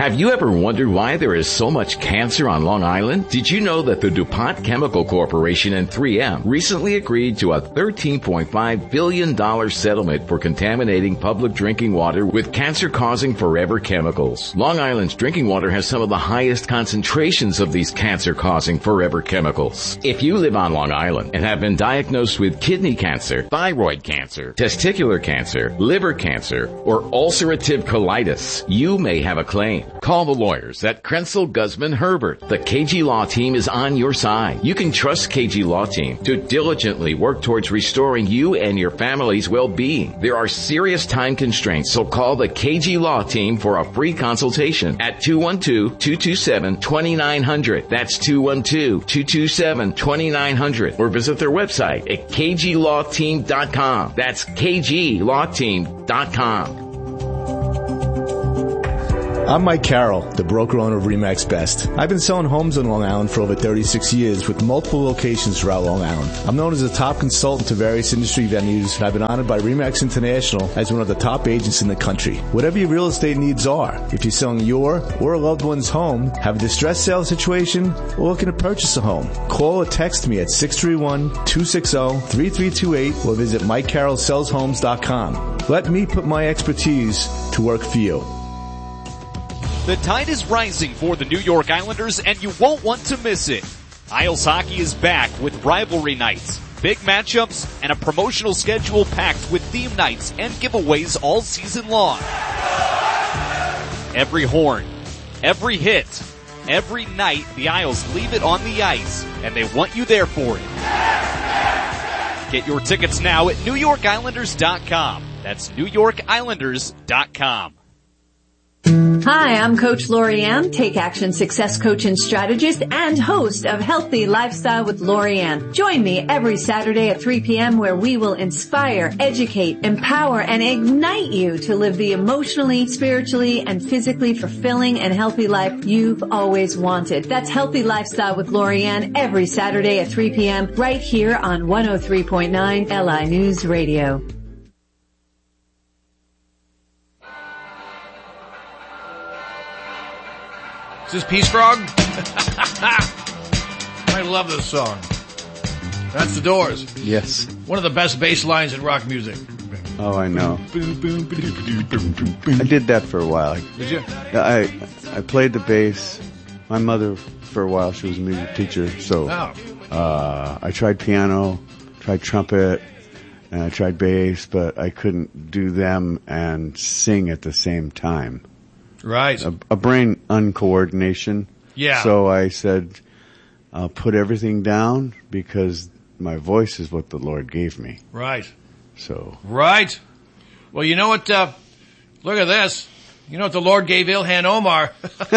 Have you ever wondered why there is so much cancer on Long Island? Did you know that the DuPont Chemical Corporation and 3M recently agreed to a $13.5 billion settlement for contaminating public drinking water with cancer-causing forever chemicals? Long Island's drinking water has some of the highest concentrations of these cancer-causing forever chemicals. If you live on Long Island and have been diagnosed with kidney cancer, thyroid cancer, testicular cancer, liver cancer, or ulcerative colitis, you may have a claim. Call the lawyers at Krenzel, Guzman, Herbert. The KG Law Team is on your side. You can trust KG Law Team to diligently work towards restoring you and your family's well-being. There are serious time constraints, so call the KG Law Team for a free consultation at 212-227-2900. That's 212-227-2900. Or visit their website at kglawteam.com. That's kglawteam.com. I'm Mike Carroll, the broker owner of RE/MAX Best. I've been selling homes on Long Island for over 36 years with multiple locations throughout Long Island. I'm known as a top consultant to various industry venues, and I've been honored by RE/MAX International as one of the top agents in the country. Whatever your real estate needs are, if you're selling your or a loved one's home, have a distressed sale situation, or looking to purchase a home, call or text me at 631-260-3328 or visit MikeCarrollSellsHomes.com. Let me put my expertise to work for you. The tide is rising for the New York Islanders, and you won't want to miss it. Isles Hockey is back with rivalry nights, big matchups, and a promotional schedule packed with theme nights and giveaways all season long. Every horn, every hit, every night, the Isles leave it on the ice, and they want you there for it. Get your tickets now at NewYorkIslanders.com. That's NewYorkIslanders.com. Hi, I'm Coach Lorianne, Take Action Success Coach and Strategist and host of Healthy Lifestyle with Lorianne. Join me every Saturday at 3 p.m. where we will inspire, educate, empower, and ignite you to live the emotionally, spiritually, and physically fulfilling and healthy life you've always wanted. That's Healthy Lifestyle with Lorianne every Saturday at 3 p.m. right here on 103.9 LI News Radio. Is this Peace Frog? I love this song. That's The Doors. Yes. One of the best bass lines in rock music. Oh, I know. I did that for a while. Did you? I played the bass. My mother, for a while, she was a music teacher, so I tried piano, tried trumpet, and I tried bass, but I couldn't do them and sing at the same time. Right. A brain uncoordination. Yeah. So I said, I'll put everything down because my voice is what the Lord gave me. Right. So. Right. Well, you know what, look at this. You know what the Lord gave Ilhan Omar?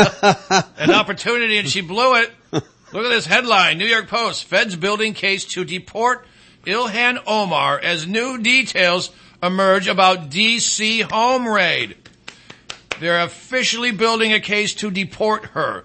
An opportunity and she blew it. Look at this headline, New York Post, Feds building case to deport Ilhan Omar as new details emerge about D.C. home raid. They're officially building a case to deport her.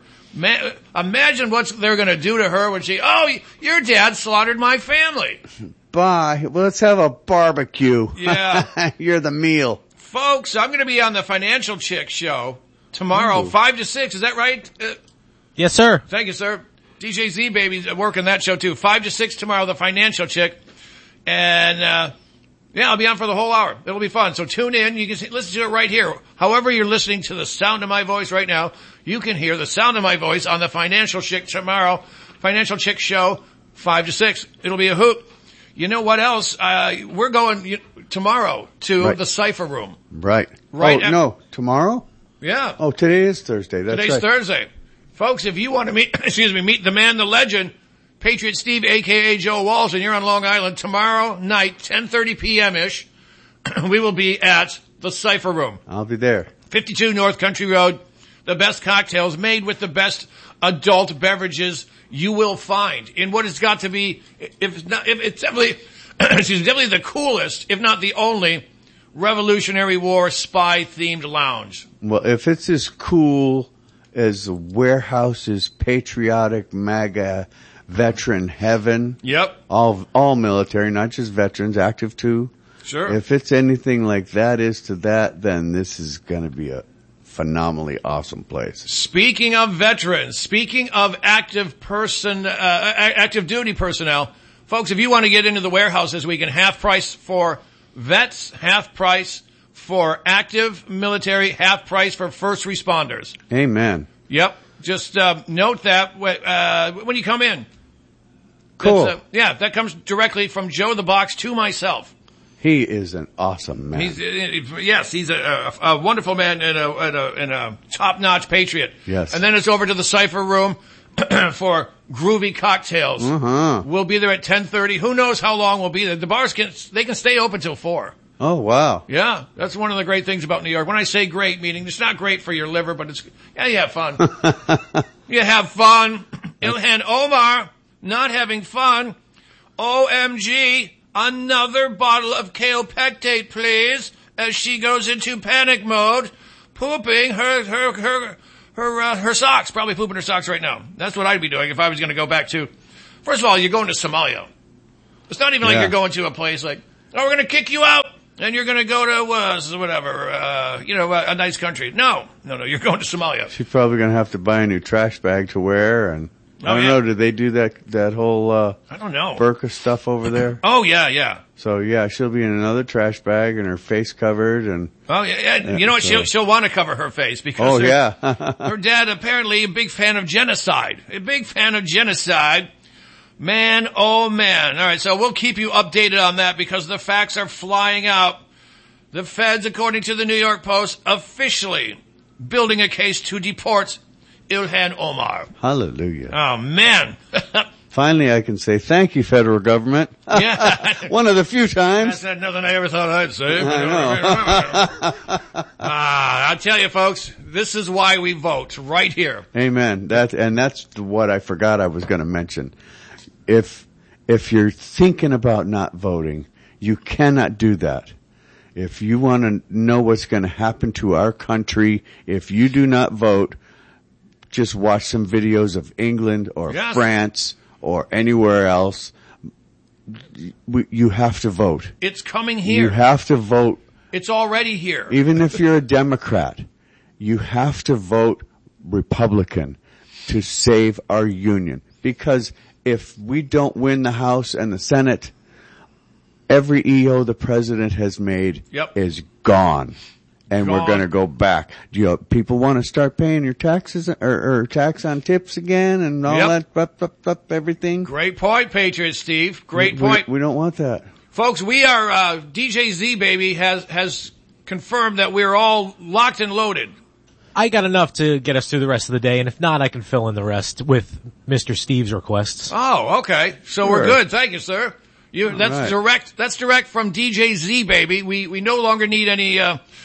Imagine what they're going to do to her when your dad slaughtered my family. Bye. Well, let's have a barbecue. Yeah. You're the meal. Folks, I'm going to be on the Financial Chick show tomorrow, 5 to 6. Is that right? Yes, sir. Thank you, sir. DJ Z Baby's working that show too. 5 to 6 tomorrow, the Financial Chick. And, I'll be on for the whole hour. It'll be fun. So tune in. You can listen to it right here. However you're listening to the sound of my voice right now, you can hear the sound of my voice on the Financial Chick tomorrow. Financial Chick show, 5 to 6. It'll be a hoot. You know what else? We're going tomorrow to the Cypher Room. Right. No, tomorrow? Yeah. Oh, today is Thursday. That's Today's right. Thursday. Folks, if you want to meet the man, the legend, Patriot Steve, a.k.a. Joe Walsh, and you're on Long Island, tomorrow night, 10:30 p.m.-ish, we will be at the Cypher Room. I'll be there. 52 North Country Road. The best cocktails made with the best adult beverages you will find in what has got to be, if it's definitely, definitely the coolest, if not the only, Revolutionary War spy-themed lounge. Well, if it's as cool as the Warehouse's patriotic MAGA veteran heaven. Yep. All military, not just veterans, active too. Sure. If it's anything like that is to that, then this is going to be a phenomenally awesome place. Speaking of veterans, speaking of active duty personnel, folks, if you want to get into the warehouse this weekend, half price for vets, half price for active military, half price for first responders. Amen. Yep. Just note that when you come in. Cool. That comes directly from Joe the Box to myself. He is an awesome man. He's a wonderful man and a top-notch patriot. Yes. And then it's over to the Cypher Room for groovy cocktails. Uh-huh. We'll be there at 10:30. Who knows how long we'll be there? The bars can stay open till 4. Oh, wow. Yeah, that's one of the great things about New York. When I say great, meaning it's not great for your liver, but you have fun. You have fun. Ilhan Omar not having fun. OMG, another bottle of kale pectate, please, as she goes into panic mode, pooping her socks. Probably pooping her socks right now. That's what I'd be doing if I was going to go back to. First of all, you're going to Somalia. It's not even like you're going to a place like, oh, we're going to kick you out. And you're going to go to, a nice country. No, you're going to Somalia. She's probably going to have to buy a new trash bag to wear. And I don't know, do they do that whole, I don't know. burqa stuff over there? Oh, yeah. So, she'll be in another trash bag and her face covered and. Oh, yeah. You know what? She'll want to cover her face because her dad apparently a big fan of genocide. Man, oh man. All right, so we'll keep you updated on that because the facts are flying out. The feds, according to the New York Post, officially building a case to deport Ilhan Omar. Hallelujah. Oh, man. Finally, I can say thank you, federal government. Yeah. One of the few times. That's nothing I ever thought I'd say. I know. I'll tell you, folks, this is why we vote right here. Amen. That's what I forgot I was going to mention. If you're thinking about not voting, you cannot do that. If you want to know what's going to happen to our country, if you do not vote, just watch some videos of England or France or anywhere else. You have to vote. It's coming here. You have to vote. It's already here. Even if you're a Democrat, you have to vote Republican to save our union. Because if we don't win the House and the Senate, every EO the president has made is gone. And we're going to go back. Do people want to start paying your taxes or tax on tips again and all that, everything? Great point, Patriot Steve. Great point. We don't want that. Folks, we are, DJ Z Baby has confirmed that we're all locked and loaded. I got enough to get us through the rest of the day, and if not, I can fill in the rest with Mr. Steve's requests. Oh, okay. So we're good. Thank you, sir. That's direct. That's direct from DJ Z Baby. We no longer need any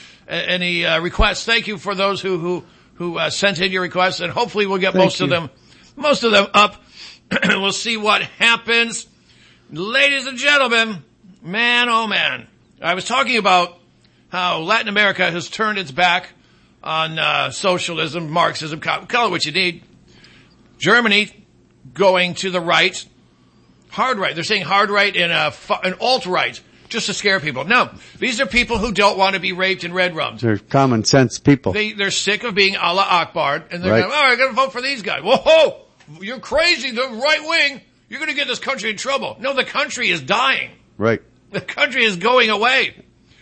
requests. Thank you for those who sent in your requests, and hopefully we'll get most of them up. We'll see what happens. Ladies and gentlemen, man, oh man. I was talking about how Latin America has turned its back on socialism, Marxism, call it what you need. Germany going to the right, hard right. They're saying hard right and an alt-right just to scare people. No, these are people who don't want to be raped in red rums. They're common sense people. They're sick of being Allah Akbar, and they're going, I'm going to vote for these guys. Whoa, you're crazy, the right wing. You're going to get this country in trouble. No, the country is dying. Right. The country is going away.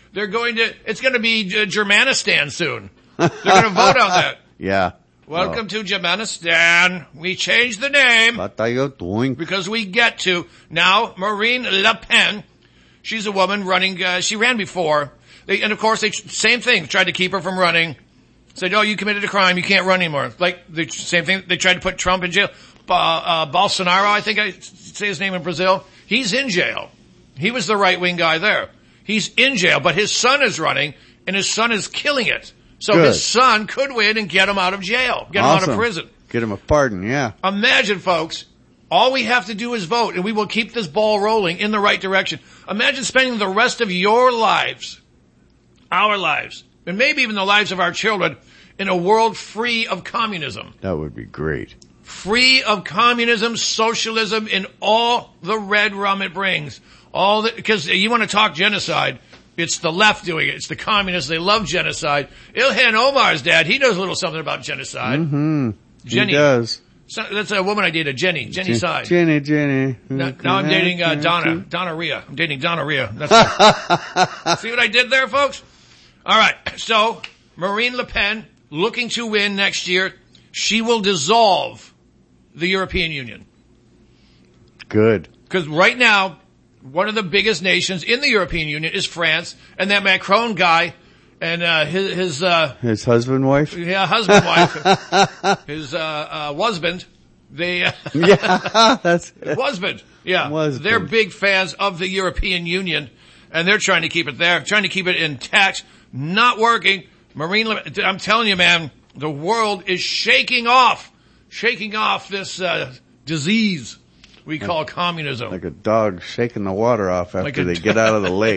It's going to be Germanistan soon. They're going to vote on that. Yeah. Welcome to Germanistan. We changed the name. What are you doing? Because we get to. Now, Marine Le Pen, she's a woman running, she ran before. And of course, same thing, tried to keep her from running. Said, oh, you committed a crime, you can't run anymore. Like, the same thing, they tried to put Trump in jail. Bolsonaro, I think I say his name in Brazil, he's in jail. He was the right-wing guy there. He's in jail, but his son is running, and his son is killing it. So his son could win and get him out of jail, get him out of prison. Get him a pardon, yeah. Imagine, folks, all we have to do is vote, and we will keep this ball rolling in the right direction. Imagine spending the rest of your lives, our lives, and maybe even the lives of our children, in a world free of communism. That would be great. Free of communism, socialism, and all the red rum it brings. Because you want to talk genocide, It's the left doing it. It's the communists. They love genocide. Ilhan Omar's dad, he knows a little something about genocide. Mm-hmm. Jenny. He does. So, that's a woman I dated, Jenny Side. Jenny. Now I'm dating Donna Rhea. I'm dating Donna Rhea. That's See what I did there, folks? All right. So Marine Le Pen looking to win next year. She will dissolve the European Union. Good. Because right now, one of the biggest nations in the European Union is France, and that Macron guy and his husband wife. Yeah, husband wife. His husband. They that's husband. Yeah, husband. They're big fans of the European Union, and they're trying to keep it there, trying to keep it intact. Not working. I'm telling you, man, the world is shaking off this disease we call communism. Like a dog shaking the water off after they get out of the lake.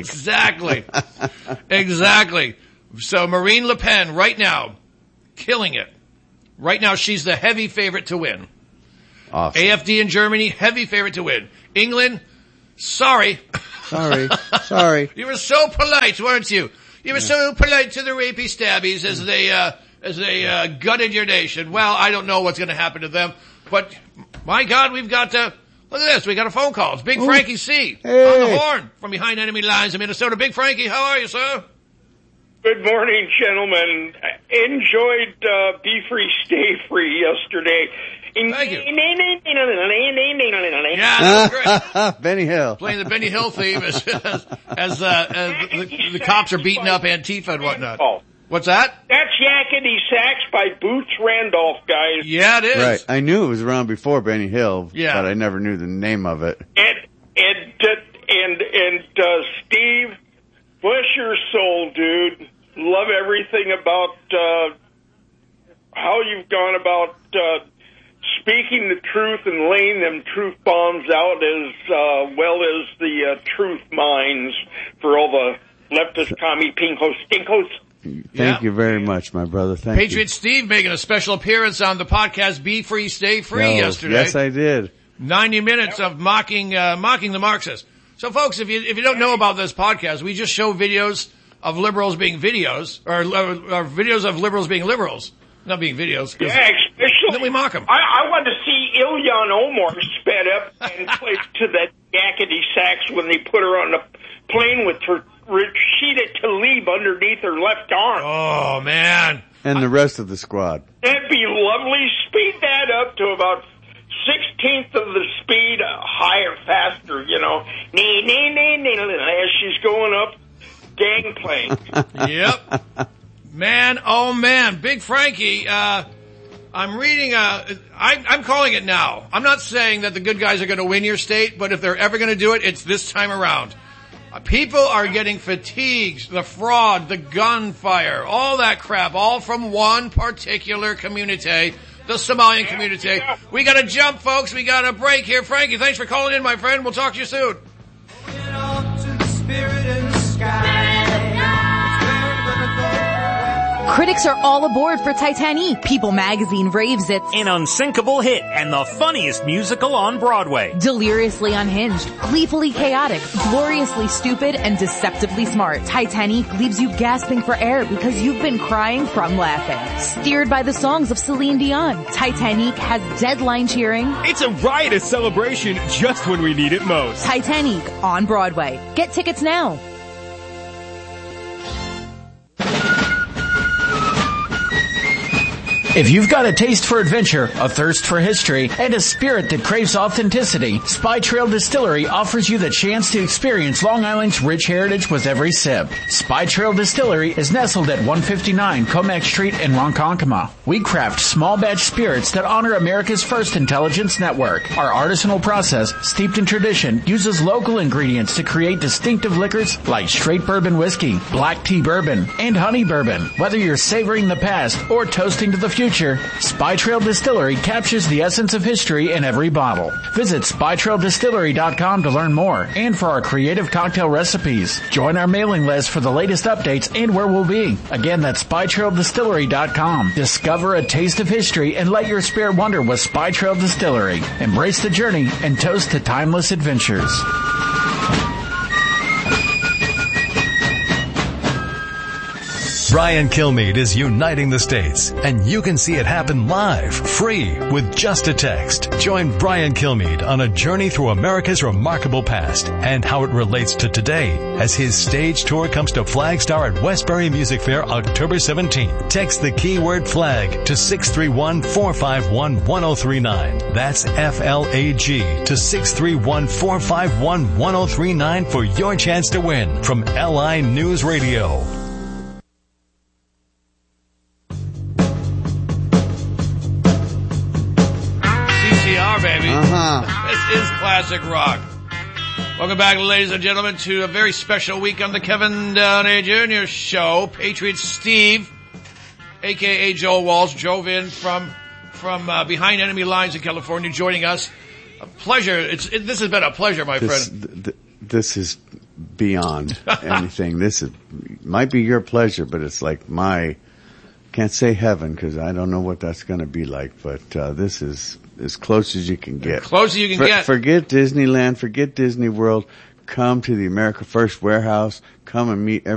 Exactly. So Marine Le Pen right now, killing it. Right now she's the heavy favorite to win. Awesome. AFD in Germany, heavy favorite to win. England, sorry. You were so polite, weren't you? You were so polite to the rapey stabbies as they gutted your nation. Well, I don't know what's going to happen to them, but my God, we've got look at this. We got a phone call. It's Big Frankie C. On the horn from behind enemy lines in Minnesota. Big Frankie, how are you, sir? Good morning, gentlemen. Enjoyed Be Free, Stay Free yesterday. Thank you. Yeah, that was great. Benny Hill. Playing the Benny Hill theme as the cops are beating up Antifa and whatnot. What's that? That's Yakety Sax by Boots Randolph, guys. Yeah, it is. Right. I knew it was around before Benny Hill, yeah, but I never knew the name of it. And Steve, bless your soul, dude. Love everything about how you've gone about speaking the truth and laying them truth bombs out, as well as the truth mines for all the leftist commie pinkos stinkos. Thank you very much, my brother. Thank you. Patriot Steve making a special appearance on the podcast Be Free, Stay Free yesterday. Yes, I did. 90 minutes of mocking the Marxists. So folks, if you don't know about this podcast, we just show videos of liberals being videos, or videos of liberals being liberals. Not being videos. Yeah, especially. Then we mock them. I want to see Ilhan Omar sped up and played to that Yakety Sax when they put her on the plane with her Rashida Tlaib underneath her left arm. Oh, man. And the rest of the squad. That'd be lovely. Speed that up to about 16th of the speed, higher, faster, you know. As she's going up, gangplank. Yep. Man, oh man, Big Frankie, I'm reading, I'm calling it now. I'm not saying that the good guys are going to win your state, but if they're ever going to do it, it's this time around. People are getting fatigued, the fraud, the gunfire, all that crap, all from one particular community, the Somalian community. We got to jump, folks. We got a break here. Frankie, thanks for calling in, my friend. We'll talk to you soon. Critics are all aboard for Titanic. People magazine raves it's an unsinkable hit and the funniest musical on Broadway. Deliriously unhinged, gleefully chaotic, gloriously stupid, and deceptively smart. Titanic leaves you gasping for air because you've been crying from laughing. Steered by the songs of Celine Dion, Titanic has deadline cheering. It's a riotous celebration just when we need it most. Titanic on Broadway. Get tickets now. If you've got a taste for adventure, a thirst for history, and a spirit that craves authenticity, Spy Trail Distillery offers you the chance to experience Long Island's rich heritage with every sip. Spy Trail Distillery is nestled at 159 Comac Street in Ronkonkoma. We craft small batch spirits that honor America's first intelligence network. Our artisanal process, steeped in tradition, uses local ingredients to create distinctive liquors like straight bourbon whiskey, black tea bourbon, and honey bourbon. Whether you're savoring the past or toasting to the future, Spy Trail Distillery captures the essence of history in every bottle. Visit SpyTrailDistillery.com to learn more and for our creative cocktail recipes. Join our mailing list for the latest updates and where we'll be. Again, that's SpyTrailDistillery.com. Discover a taste of history and let your spirit wander with Spy Trail Distillery. Embrace the journey and toast to timeless adventures. Brian Kilmeade is uniting the states, and you can see it happen live, free, with just a text. Join Brian Kilmeade on a journey through America's remarkable past and how it relates to today as his stage tour comes to Flagstar at Westbury Music Fair October 17th. Text the keyword FLAG to 631-451-1039. That's FLAG to 631-451-1039 for your chance to win from LI News Radio. CCR, baby. This is classic rock. Welcome back, ladies and gentlemen, to a very special week on the Kevin Downey Jr. Show. Patriot Steve, a.k.a. Joel Walsh, drove in from behind enemy lines in California, joining us. A pleasure. This has been a pleasure, my friend. This is beyond anything. Might be your pleasure, but it's like can't say heaven because I don't know what that's going to be like, but this is as close as you can get. Close as you can get. Forget Disneyland, forget Disney World. Come to the America First Warehouse. Come and meet